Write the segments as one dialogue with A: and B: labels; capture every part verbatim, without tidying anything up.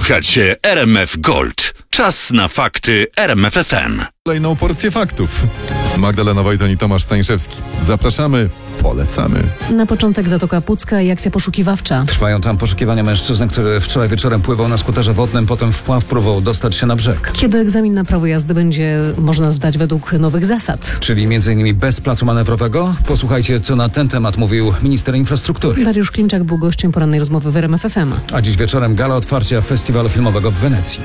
A: Słuchacie R M F Gold. Czas na fakty R M F F M.
B: Kolejną porcję faktów. Magdalena Wojtan i Tomasz Stańszewski. Zapraszamy, polecamy.
C: Na początek Zatoka Pucka i akcja poszukiwawcza.
D: Trwają tam poszukiwania mężczyzny, który wczoraj wieczorem pływał na skuterze wodnym, potem wpław próbował dostać się na brzeg.
C: Kiedy egzamin na prawo jazdy będzie można zdać według nowych zasad?
D: Czyli między innymi bez placu manewrowego? Posłuchajcie, co na ten temat mówił minister infrastruktury.
C: Dariusz Klimczak był gościem porannej rozmowy w R M F F M.
D: A dziś wieczorem gala otwarcia festiwalu filmowego w Wenecji.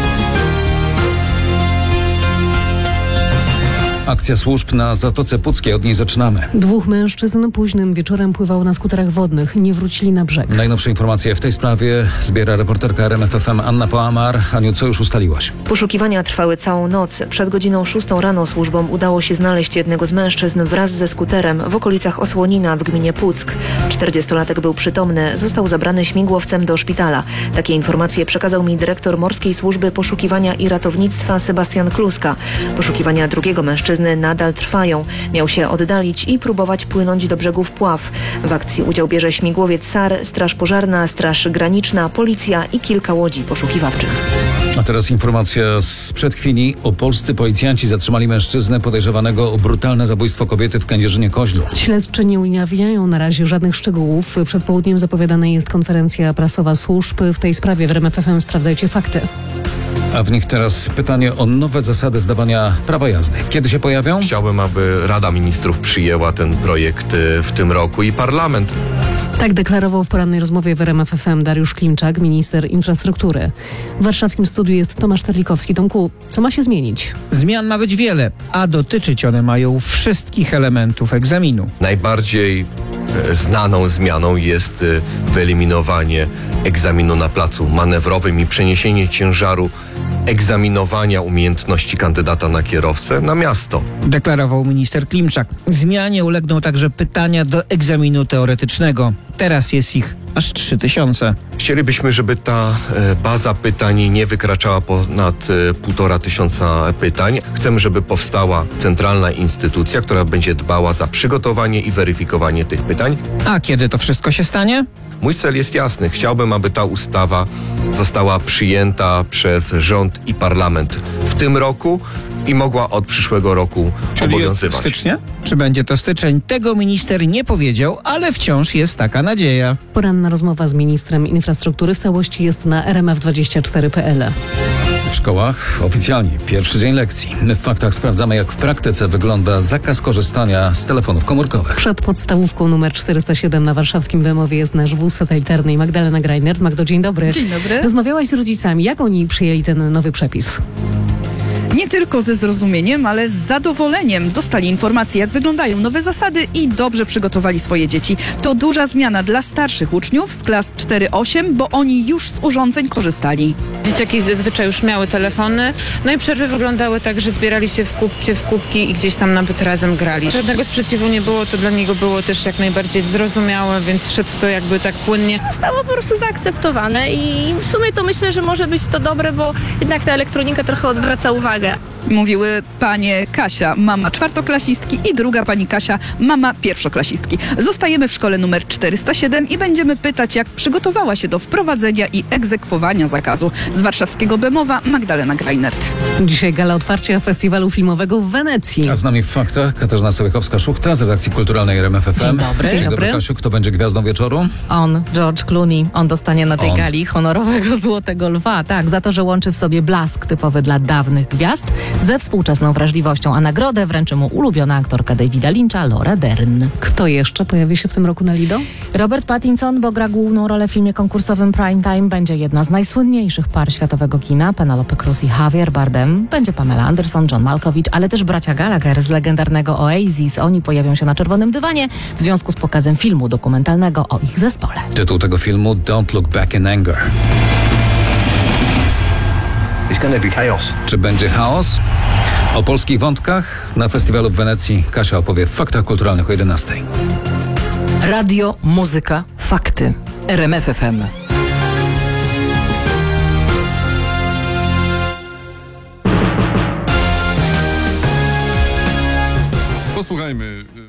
D: Akcja służb na Zatoce Puckiej, od niej zaczynamy.
C: Dwóch mężczyzn późnym wieczorem pływało na skuterach wodnych. Nie wrócili na brzeg.
D: Najnowsze informacje w tej sprawie zbiera reporterka R M F F M Anna Poamar. Aniu, co już ustaliłaś?
E: Poszukiwania trwały całą noc. Przed godziną szóstą rano służbom udało się znaleźć jednego z mężczyzn wraz ze skuterem w okolicach Osłonina w gminie Puck. czterdziestolatek był przytomny, został zabrany śmigłowcem do szpitala. Takie informacje przekazał mi dyrektor Morskiej Służby Poszukiwania i Ratownictwa Sebastian Kluska. Poszukiwania drugiego mężczyzny nadal trwają. Miał się oddalić i próbować płynąć do brzegu wpław. W akcji udział bierze śmigłowiec S A R, Straż Pożarna, Straż Graniczna, Policja i kilka łodzi poszukiwawczych.
D: A teraz informacja sprzed chwili. Opolscy policjanci zatrzymali mężczyznę podejrzewanego o brutalne zabójstwo kobiety w Kędzierzynie-Koźlu.
C: Śledczy nie ujawniają na razie żadnych szczegółów. Przed południem zapowiadana jest konferencja prasowa służb. W tej sprawie w R M F F M sprawdzajcie fakty.
D: A w nich teraz pytanie o nowe zasady zdawania prawa jazdy. Kiedy się pojawią?
F: Chciałbym, aby Rada Ministrów przyjęła ten projekt w tym roku i Parlament.
C: Tak deklarował w porannej rozmowie w R M F F M Dariusz Klimczak, minister infrastruktury. W warszawskim studiu jest Tomasz Terlikowski. Tomku, co ma się zmienić?
G: Zmian ma być wiele, a dotyczyć one mają wszystkich elementów egzaminu.
F: Najbardziej e, znaną zmianą jest e, wyeliminowanie egzaminu na placu manewrowym i przeniesienie ciężaru egzaminowania umiejętności kandydata na kierowcę na miasto.
G: Deklarował minister Klimczak. Zmianie ulegną także pytania do egzaminu teoretycznego. Teraz jest ich aż trzy tysiące.
F: Chcielibyśmy, żeby ta e, baza pytań nie wykraczała ponad e, półtora tysiąca pytań. Chcemy, żeby powstała centralna instytucja, która będzie dbała za przygotowanie i weryfikowanie tych pytań.
G: A kiedy to wszystko się stanie?
F: Mój cel jest jasny. Chciałbym, aby ta ustawa została przyjęta przez rząd i parlament w tym roku i mogła od przyszłego roku
G: Czyli
F: obowiązywać.
G: od stycznia? Czy będzie to styczeń? Tego minister nie powiedział, ale wciąż jest taka nadzieja.
C: Poranna rozmowa z ministrem infrastruktury w całości jest na r m f dwadzieścia cztery kropka p l.
D: W szkołach oficjalnie pierwszy dzień lekcji. W faktach sprawdzamy, jak w praktyce wygląda zakaz korzystania z telefonów komórkowych.
C: Przed podstawówką numer czterysta siedem na warszawskim Bemowie jest nasz wóz satelitarny i Magdalena Grajnert. Magdo, dzień dobry.
H: Dzień dobry.
C: Rozmawiałaś z rodzicami. Jak oni przyjęli ten nowy przepis?
H: Nie tylko ze zrozumieniem, ale z zadowoleniem dostali informacje, jak wyglądają nowe zasady i dobrze przygotowali swoje dzieci. To duża zmiana dla starszych uczniów z klas cztery osiem, bo oni już z urządzeń korzystali.
I: Dzieciaki zazwyczaj już miały telefony, no i przerwy wyglądały tak, że zbierali się w kubcie, w kubki i gdzieś tam nawet razem grali. Żadnego sprzeciwu nie było, to dla niego było też jak najbardziej zrozumiałe, więc wszedł w to jakby tak płynnie.
J: Zostało po prostu zaakceptowane i w sumie to myślę, że może być to dobre, bo jednak ta elektronika trochę odwraca uwagę.
H: Mówiły panie Kasia, mama czwartoklasistki i druga pani Kasia, mama pierwszoklasistki. Zostajemy w szkole numer czterysta siedem i będziemy pytać, jak przygotowała się do wprowadzenia i egzekwowania zakazu. Z warszawskiego Bemowa Magdalena Grajnert.
C: Dzisiaj gala otwarcia festiwalu filmowego w Wenecji.
D: A z nami w faktach Katarzyna Sołykowska-Szuchta z redakcji kulturalnej R M F F M.
K: Dzień dobry.
D: Dzień
C: Dzień
D: dobry,
C: dobry.
D: Kasiu. Kto będzie gwiazdą wieczoru?
K: On, George Clooney, on dostanie na tej
D: On.
K: gali honorowego Złotego Lwa. Tak, za to, że łączy w sobie blask typowy dla dawnych gwiazd ze współczesną wrażliwością, a nagrodę wręczy mu ulubiona aktorka Davida Lyncha, Laura Dern.
C: Kto jeszcze pojawi się w tym roku na Lido?
K: Robert Pattinson, bo gra główną rolę w filmie konkursowym Prime Time, będzie jedna z najsłynniejszych par światowego kina, Penelope Cruz i Javier Bardem. Będzie Pamela Anderson, John Malkovich, ale też bracia Gallagher z legendarnego Oasis. Oni pojawią się na czerwonym dywanie w związku z pokazem filmu dokumentalnego o ich zespole.
D: Tytuł tego filmu Don't Look Back in Anger.
L: It's gonna be chaos.
D: Czy będzie chaos? O polskich wątkach na festiwalu w Wenecji Kasia opowie w faktach kulturalnych o jedenastej.
M: Radio, muzyka, fakty. R M F F M.
B: Posłuchajmy